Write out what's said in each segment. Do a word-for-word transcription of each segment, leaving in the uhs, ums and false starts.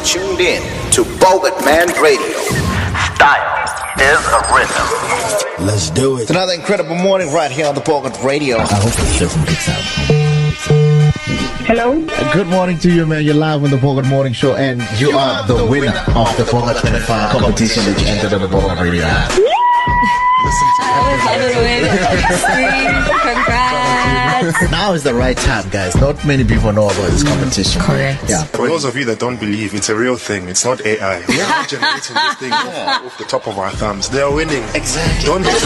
tuned in to Bogart Man Radio. Style is a rhythm. Let's do it. It's another incredible morning right here on the Bogart Radio. I hope it doesn't mix out. Hello. Good morning to you, man. You're live on the Bogart Morning Show, and you, you are, are the, the winner, winner of the Bogart twenty-five competition that you entered on the Bogart Radio. Congrats. Now is the right time, guys. Not many people know about this competition. Correct. Yeah. For those of you that don't believe, it's a real thing. It's not A I. We're not generating this thing yeah. off the top of our thumbs. They are winning. Exactly. Don't believe.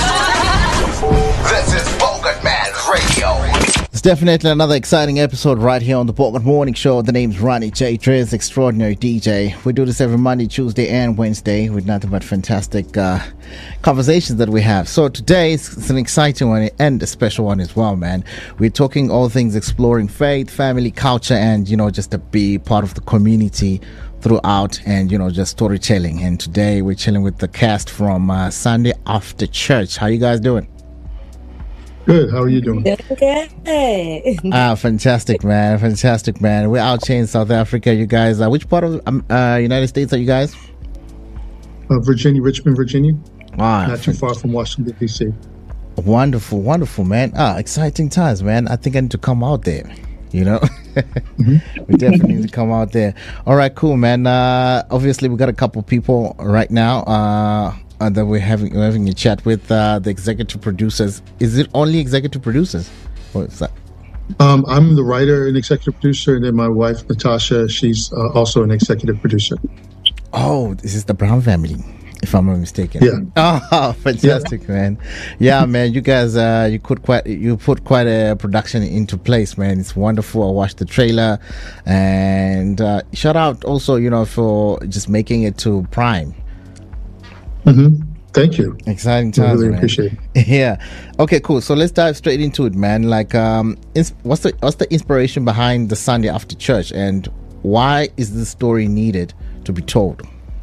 This is Bogart Man Radio. It's definitely another exciting episode right here on the Bogart Morning Show. The name's Ronnie J. Trez, extraordinary D J. We do this every Monday, Tuesday, and Wednesday with nothing but fantastic uh, conversations that we have. So today it's an exciting one and a special one as well, man. We're talking all things exploring faith, family, culture, and, you know, just to be part of the community throughout and, you know, just storytelling. And today we're chilling with the cast from uh, Sunday After Church. How you guys doing? Good. How are you doing? Okay. Ah, fantastic, man. Fantastic, man. We're out here in South Africa. You guys, uh, which part of um, uh, United States are you guys? Uh, Virginia, Richmond, Virginia. Ah, Not too far from Washington, D C. Wonderful, wonderful, man. Ah, exciting times, man. I think I need to come out there. You know, mm-hmm. we definitely need to come out there. All right, cool, man. Uh, obviously, we got a couple people right now. Uh, Uh, that we're having we're having a chat with uh, the executive producers. Is it only executive producers? What is that? Um, I'm the writer and executive producer, and then my wife Natasha, she's uh, also an executive producer. Oh, this is the Brown family, if I'm not mistaken. Yeah. Oh, fantastic, yeah. man. Yeah, man. You guys, uh, you put quite you put quite a production into place, man. It's wonderful. I watched the trailer, and uh, shout out also, you know, for just making it to Prime. Mm-hmm. Thank you. Exciting times, I really man. Appreciate it. Yeah. Okay, cool. So let's dive straight into it, man. Like, um, ins- what's the what's the inspiration behind the Sunday After Church, and why is this story needed to be told?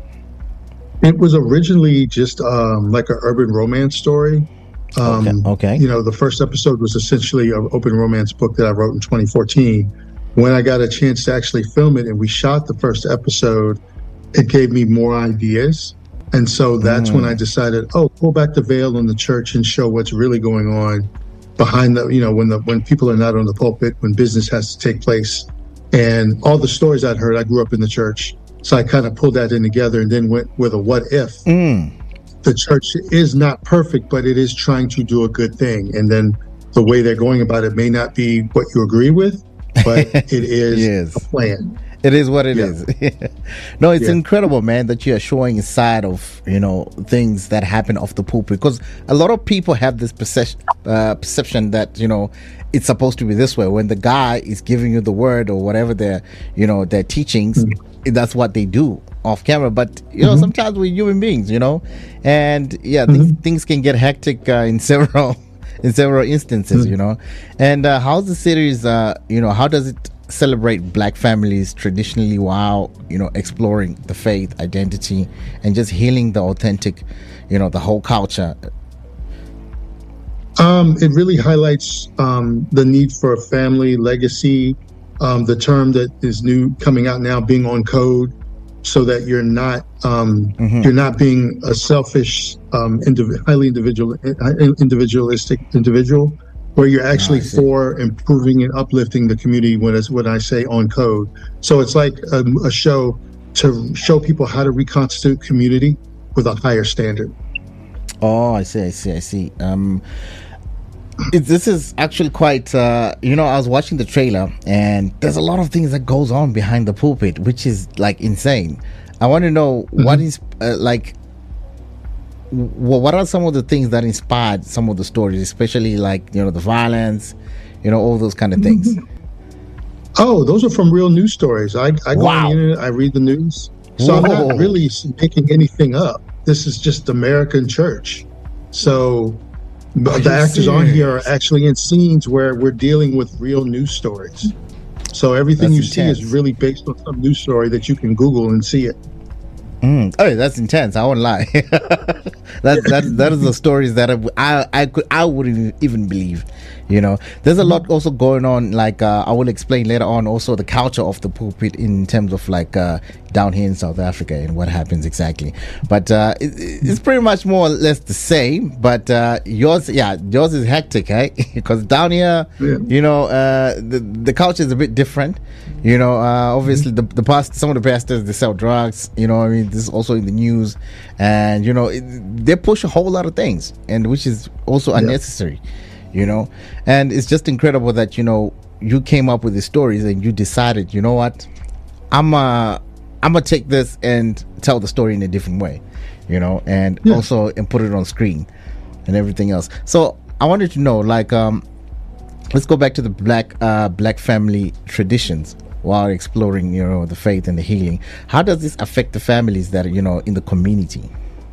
It was originally just um, like an urban romance story. Um, okay. okay. You know, the first episode was essentially an open romance book that I wrote in twenty fourteen. When I got a chance to actually film it, and we shot the first episode, it gave me more ideas. And so that's mm. when I decided, oh, pull back the veil on the church and show what's really going on behind the, you know, when the when people are not on the pulpit, when business has to take place. And all the stories I'd heard, I grew up in the church. So I kind of pulled that in together and then went with a what if. Mm. The church is not perfect, but it is trying to do a good thing. And then the way they're going about it may not be what you agree with, but it is yes. a plan. It is what it yeah. is. No, it's yeah. incredible, man, that you are showing a side of, you know, things that happen off the pulpit. Because a lot of people have this perception, uh, perception that, you know, it's supposed to be this way. When the guy is giving you the word or whatever their, you know, their teachings, mm-hmm. that's what they do off camera. But, you know, mm-hmm. sometimes we're human beings, you know, and yeah, mm-hmm. things, things can get hectic uh, in several in several instances, mm-hmm. you know. And uh, how's the series, uh, you know, how does it celebrate black families traditionally while, you know, exploring the faith, identity, and just healing the authentic, you know, the whole culture? Um, it really highlights um, the need for a family legacy, um, the term that is new coming out now, being on code, so that you're not um, mm-hmm. you're not being a selfish, um, indiv- highly individual, individualistic individual. Where you're actually oh, for improving and uplifting the community when it's when I say on code. So it's like a, a show to show people how to reconstitute community with a higher standard. Oh, I see, I see, I see. Um, it, this is actually quite, uh, you know, I was watching the trailer and there's a lot of things that goes on behind the pulpit, which is like insane. I want to know mm-hmm. what is uh, like, what are some of the things that inspired some of the stories, especially like, you know, the violence, you know, all those kind of things? Oh, those are from real news stories. I, I go wow. on the internet, I read the news. So Whoa. I'm not really making anything up. This is just American church. So are the actors serious? on here are actually in scenes where we're dealing with real news stories. So everything that's you intense. see is really based on some news story that you can Google and see it. Mm. Oh, that's intense. I won't lie. that that that is the stories that I I, I could I wouldn't even believe, You know, there's a lot also going on. Like uh, I will explain later on. Also, the culture of the pulpit in terms of like uh, down here in South Africa and what happens exactly. But uh, it, it's pretty much more or less the same. But uh, yours, yeah, yours is hectic, eh? Because down here, yeah. you know, uh, the the culture is a bit different. You know, uh, obviously the the past some of the pastors, they sell drugs. You know, I mean, this is also in the news, and you know, it, they push a whole lot of things, and which is also unnecessary. Yeah. You know, and it's just incredible that, you know, you came up with the stories and you decided, you know what, I'm uh I'm gonna take this and tell the story in a different way, you know, and yeah. also and put it on screen and everything else. So I wanted to know, like, um, let's go back to the black uh black family traditions while exploring, you know, the faith and the healing. How does this affect the families that are, you know, in the community?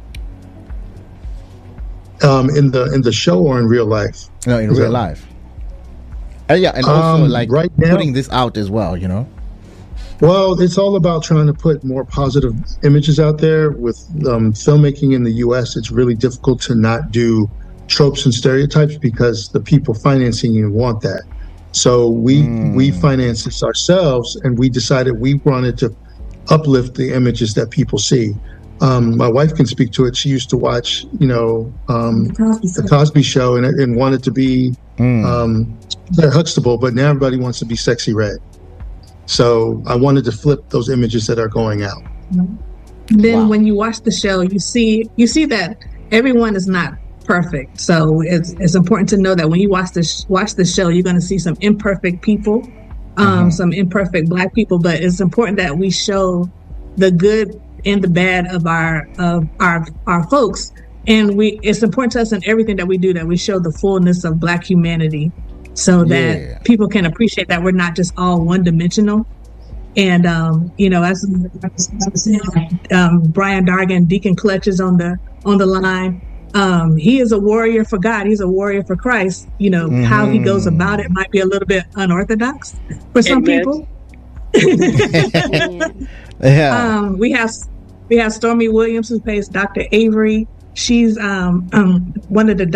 Um, in the in the show or in real life? No, in Is real that... life. Uh, yeah, and also um, like right now, putting this out as well, you know. Well, it's all about trying to put more positive images out there. With um, filmmaking in the U S, it's really difficult to not do tropes and stereotypes because the people financing you want that. So we mm. we finance this ourselves, and we decided we wanted to uplift the images that people see. Um, my wife can speak to it. She used to watch, you know, um, the, Cosby the Cosby Show, and, and wanted to be mm. um, Huxtable, but now everybody wants to be Sexy Red. So I wanted to flip those images that are going out. Then wow. when you watch the show, you see you see that everyone is not perfect. So it's it's important to know that when you watch this watch the show, you're going to see some imperfect people, um, mm-hmm. some imperfect Black people. But it's important that we show the good and the bad of our of our our folks, and we it's important to us in everything that we do that we show the fullness of Black humanity, so that yeah. people can appreciate that we're not just all one dimensional. And um, you know, as um, Brian Dargan, Deacon Clutch is on the on the line. Um, he is a warrior for God. He's a warrior for Christ. You know, mm-hmm. how he goes about it might be a little bit unorthodox for some Amen. people. yeah. Um, we have we have Stormy Williams, who plays Doctor Avery. She's um, um, one of the